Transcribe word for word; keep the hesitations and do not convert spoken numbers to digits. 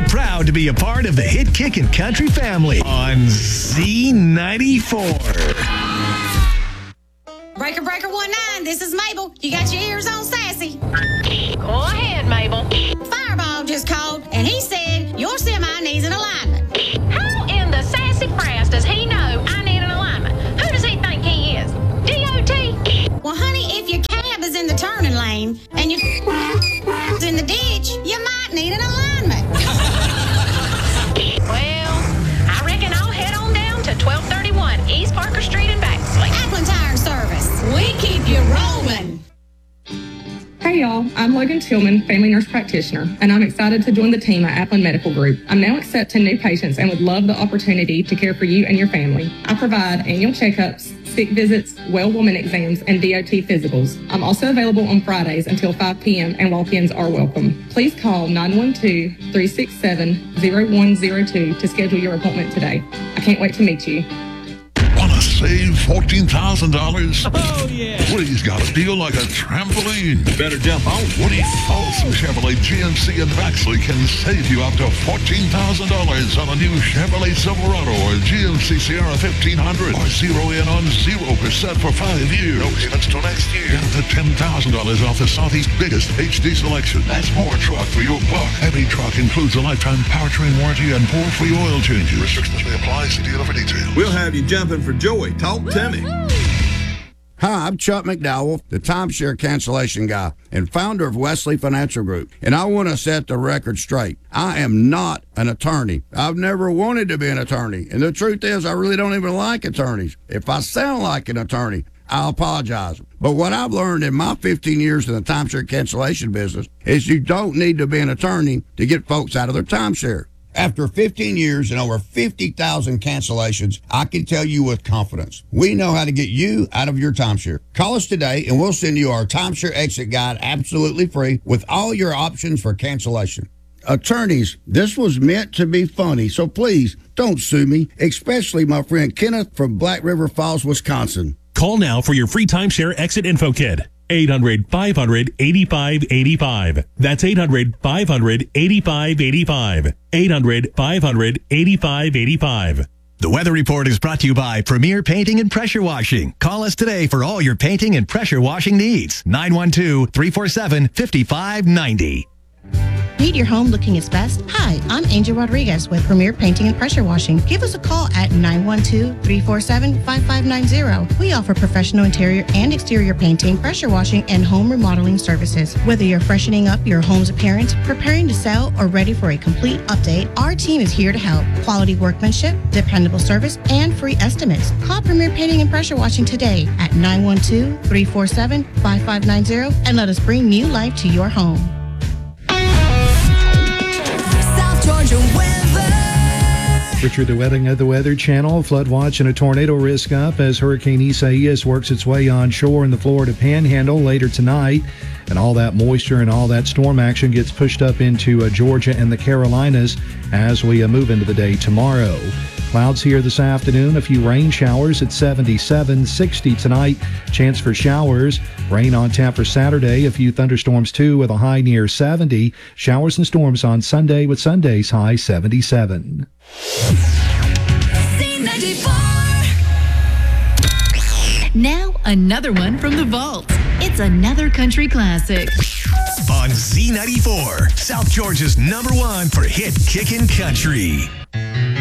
proud to be a part of the Hit Kickin' Country family on Z ninety-four. Breaker Breaker one nine, this is Mabel. You got your ears on Sassy. Go ahead, Mabel. Fireball just called, and he said your semi needs an alignment. How in the sassy brass does he know I need an alignment? Who does he think he is? D O T? Well, honey, if your cab is in the turning lane and your in the ditch, you might need an alignment. Well, I reckon I'll head on down to twelve thirty-one East Parker Street in Baxley. Applin Tire Service. We keep you rolling. Hey y'all, I'm Logan Tillman, family nurse practitioner, and I'm excited to join the team at Applin Medical Group. I'm now accepting new patients and would love the opportunity to care for you and your family. I provide annual checkups, sick visits, well woman exams, and D O T physicals. I'm also available on Fridays until five p.m. and walk-ins are welcome. Please call nine one two, three six seven, zero one zero two to schedule your appointment today. I can't wait to meet you. Want to save fourteen thousand dollars? Oh, yeah. Woody's got a deal like a trampoline. Better jump on. Woody Folsom Chevrolet G M C in Baxley can save you up to fourteen thousand dollars on a new Chevrolet Silverado or G M C Sierra fifteen hundred or zero in on zero percent for five years. No payments till next year. Get up to ten thousand dollars off the Southeast's biggest H D selection. That's more truck for your buck. Every truck includes a lifetime powertrain warranty and four free oil changes. Restrictions may apply. See dealer for details. We'll have you jumping for joy. Talk to me. Hi, I'm Chuck McDowell, the timeshare cancellation guy and founder of Wesley Financial Group. And I want to set the record straight. I am not an attorney. I've never wanted to be an attorney. And the truth is, I really don't even like attorneys. If I sound like an attorney, I apologize. But what I've learned in my fifteen years in the timeshare cancellation business is you don't need to be an attorney to get folks out of their timeshare. After fifteen years and over fifty thousand cancellations, I can tell you with confidence, we know how to get you out of your timeshare. Call us today and we'll send you our timeshare exit guide absolutely free with all your options for cancellation. Attorneys, this was meant to be funny, so please don't sue me, especially my friend Kenneth from Black River Falls, Wisconsin. Call now for your free timeshare exit info kit. eight hundred, five hundred, eighty-five eighty-five. That's eight hundred, five hundred, eighty-five eighty-five. eight hundred, five hundred, eighty-five eighty-five. The weather report is brought to you by Premier Painting and Pressure Washing. Call us today for all your painting and pressure washing needs. nine one two, three four seven, five five nine zero. Need your home looking its best? Hi, I'm Angel Rodriguez with Premier Painting and Pressure Washing. Give us a call at nine one two, three four seven, five five nine zero. We offer professional interior and exterior painting, pressure washing, and home remodeling services. Whether you're freshening up your home's appearance, preparing to sell, or ready for a complete update, our team is here to help. Quality workmanship, dependable service, and free estimates. Call Premier Painting and Pressure Washing today at nine one two, three four seven, five five nine zero and let us bring new life to your home. Georgia weather. Richard, the wedding of the Weather Channel. Flood watch and a tornado risk up as Hurricane Isaias works its way onshore in the Florida Panhandle later tonight. And all that moisture and all that storm action gets pushed up into uh, Georgia and the Carolinas as we uh, move into the day tomorrow. Clouds here this afternoon, a few rain showers at seventy-seven, sixty tonight. Chance for showers. Rain on tap for Saturday, a few thunderstorms too with a high near seventy. Showers and storms on Sunday with Sunday's high seventy-seven. Now another one from the vault. It's another country classic. On Z ninety-four, South Georgia's number one for hit kickin' country.